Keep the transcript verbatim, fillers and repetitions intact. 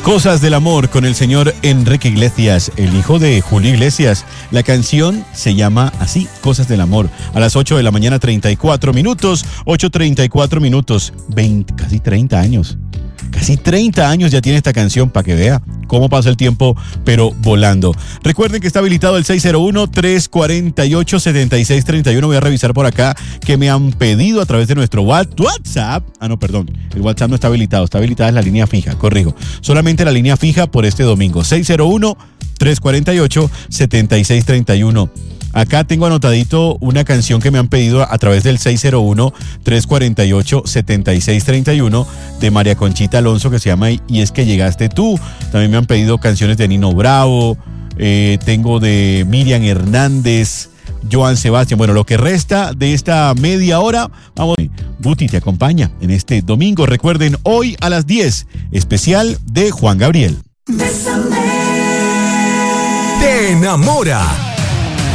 Cosas del amor con el señor Enrique Iglesias, el hijo de Julio Iglesias. La canción se llama así, Cosas del amor. A las ocho de la mañana, treinta y cuatro minutos, ocho treinta y cuatro minutos, veinte, casi treinta años. Casi treinta años ya tiene esta canción, para que vea cómo pasa el tiempo, pero volando. Recuerden que está habilitado el seis cero uno, tres cuatro ocho, siete seis tres uno. Voy a revisar por acá que me han pedido a través de nuestro WhatsApp. Ah, no, perdón. El WhatsApp no está habilitado. Está habilitada la línea fija, corrijo. Solamente la línea fija por este domingo. seis cero uno, tres cuatro ocho, siete seis tres uno. Acá tengo anotadito una canción que me han pedido a través del seis cero uno, tres cuatro ocho, siete seis tres uno de María Conchita Alonso, que se llama Y es que llegaste tú. También me han pedido canciones de Nino Bravo, eh, tengo de Miriam Hernández, Joan Sebastián. Bueno, lo que resta de esta media hora, vamos. Guti te acompaña en este domingo. Recuerden, hoy a las diez, especial de Juan Gabriel. Bésame. Te enamora.